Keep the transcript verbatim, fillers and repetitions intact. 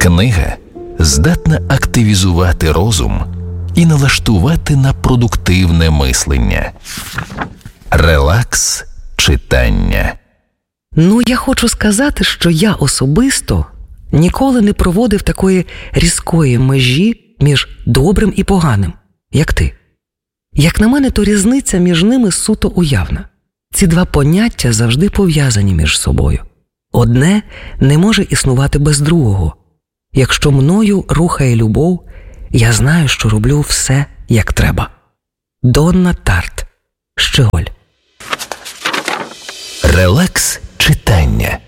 Книга здатна активізувати розум і налаштувати на продуктивне мислення. Релакс читання. Ну, я хочу сказати, що я особисто ніколи не проводив такої різкої межі між добрим і поганим, як ти. Як на мене, то різниця між ними суто уявна. Ці два поняття завжди пов'язані між собою. Одне не може існувати без другого. Якщо мною рухає любов, я знаю, що роблю все, як треба. Донна Тарт. Щеголь. Релакс читання.